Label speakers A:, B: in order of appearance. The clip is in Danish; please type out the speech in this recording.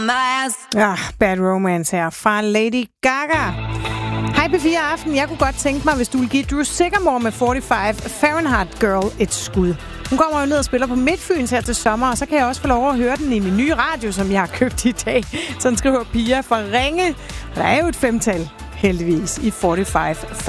A: Ja, Bad Romance her fra Lady Gaga. Hej P4 Aften. Jeg kunne godt tænke mig, hvis du vil give Drew Sigamore med 45 Fahrenheit Girl et skud. Hun kommer jo ned og spiller på Midtfyns her til sommer, og så kan jeg også få lov at høre den i min nye radio, som jeg har købt i dag. Sådan skriver Pia fra Ringe. Der er jo et femtal, heldigvis, i 45